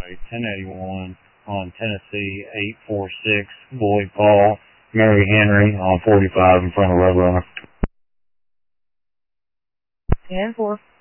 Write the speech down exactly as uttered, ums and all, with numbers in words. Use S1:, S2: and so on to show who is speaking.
S1: ten eighty-one on Tennessee, eight four six, Boyd Paul, Mary Henry on forty-five in front of Roadrunner.
S2: ten four.